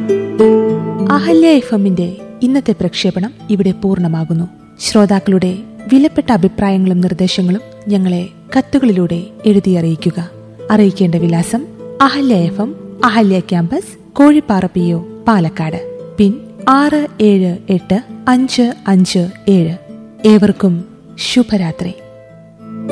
അഹല്യ FM-ന്റെ ഇന്നത്തെ പ്രക്ഷേപണം ഇവിടെ പൂർണ്ണമാകുന്നു. ശ്രോതാക്കളുടെ വിലപ്പെട്ട അഭിപ്രായങ്ങളും നിർദ്ദേശങ്ങളും ഞങ്ങളെ കത്തുകളിലൂടെ എഴുതി അറിയിക്കുക. അറിയിക്കേണ്ട വിലാസം: Ahalya FM, Ahalya campus, Kozhippara PO, Palakkad. പിൻ 678557. ഏവർക്കും ശുഭരാത്രി.